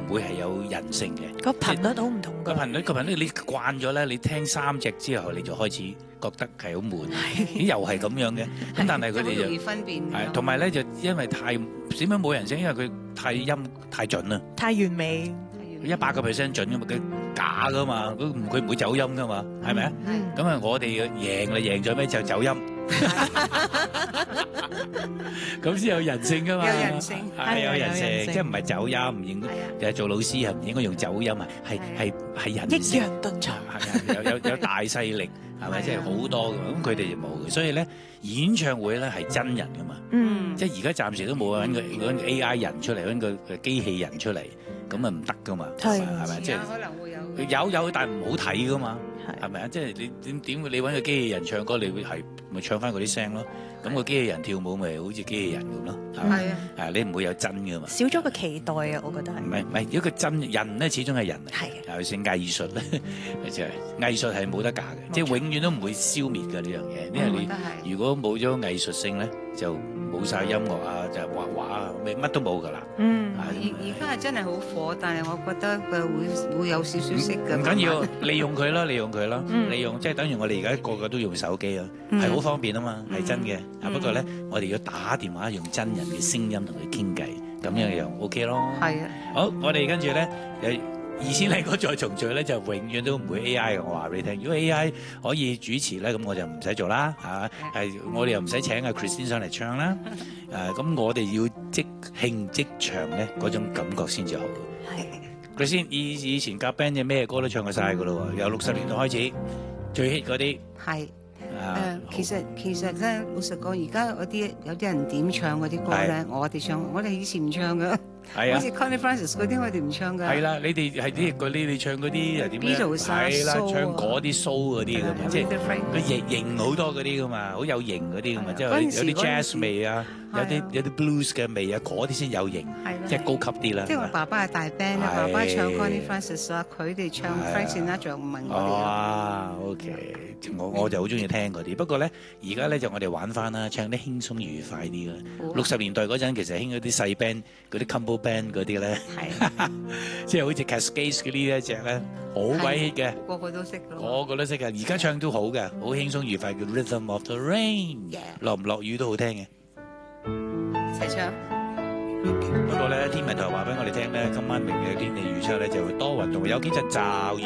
唔會係有人性嘅。 個頻率好唔同㗎。 個頻率你慣咗咧，你聽3隻之後，你就開始覺得係好悶，咦又係咁樣嘅。咁但係佢哋就容易分辨。 係同埋咧就因為點樣冇人性，因為佢太陰太準啦， 太完美。 100% 準噶嘛，佢假噶嘛，佢唔會走音噶嘛，係咪啊？咁啊，我哋贏咗咩就走音，咁先有人性噶嘛。 有人性係有人性，即係唔係走音，唔應該。做老師係唔應該用走音啊，係人性。 抑揚頓挫。 係啊，有大勢力，係咪？即係好多嘅，咁佢哋就冇嘅。所以咧，演唱會咧係真人噶嘛。即係而家暫時都冇揾個 AI 人出嚟，揾個機器人出嚟。咁啊唔得噶嘛，係咪？即係可能會有， 但係唔好睇噶嘛，係咪啊？即係你點會你揾個機器人唱歌，你會咪唱翻嗰啲聲咯？咁個機器人跳舞咪好似機器人咁咯，係啊，你唔會有真噶嘛。 少咗個期待啊，我覺得係。 唔係，如果個真人咧，始終係人嚟， 係尤其是藝術咧，就係藝術係冇得假嘅，即係永遠都唔會消滅嘅呢樣嘢。因為你如果冇咗藝術性咧，就冇晒音樂啊，就係畫畫啊，乜都冇噶啦。 而家係真係好火，但係我覺得佢會有少少色嘅。 唔緊要，利用佢啦，利用即係等於我哋而家個個都用手機啊，係好方便啊嘛，係真嘅。不過咧，我哋要打電話用真人嘅聲音同佢傾偈，咁樣又 OK 咯。 係啊。 好，我哋跟住咧2000零個再重聚咧，就永遠都唔會 AI 嘅。我話俾你聽，如果 AI 可以主持咧，咁我就唔使做啦，係我哋又唔使請阿 Christine 上嚟唱啦。咁我哋要即興即唱咧，嗰種感覺先至好。係 Christine 以前夾 band 嘅咩歌都唱過晒噶咯喎，由60年代開始最 hit 嗰啲。係。 其實咧，老實講，而家有啲人點唱嗰啲歌咧，我哋唱，我哋以前唔唱噶。係啊，好似 Connie Francis 嗰啲，我哋唔唱噶。係啦， 你哋係你唱嗰啲又點咧？係啦，唱嗰啲 soul 嗰啲噶嘛，即係佢型好多嗰啲噶嘛，好有型嗰啲噶嘛，即係有啲 jazz 味啊，有啲 blues 嘅味啊，嗰啲先有型，即係高級啲啦。 即係我爸爸係大 band 啊，爸爸唱 Connie Francis 啊，佢哋唱 Frank Sinatra 唔係我哋。 哇 ，OK，我就好中意聽嗰啲，不過咧而家咧就我哋玩翻啦，唱啲輕鬆愉快啲啦。60年代嗰陣其實興嗰啲細 band 嗰啲 combo band 嗰啲咧，即係好似 Cascades 嗰啲一隻咧，好鬼 hit 嘅， 個個都識嘅， 個個都識嘅。而家唱都好嘅，好輕鬆愉快，叫 Rhythm of the Rain， 落唔落雨都好聽嘅。 一齊唱。 不過咧，天文台話俾我哋聽咧，今晚明日嘅天氣預測咧就會多雲同有幾陣驟雨。